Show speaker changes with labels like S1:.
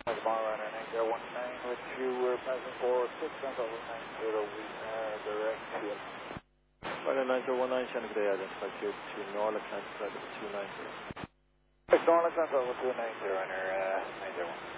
S1: Tomorrow runner 9019 with you, we're passing for 690, we have direct field.
S2: Runner 9019, Shannon, good day, identify you to Norla, Kansas, 290.
S1: Norla, Kansas, 290, runner 91.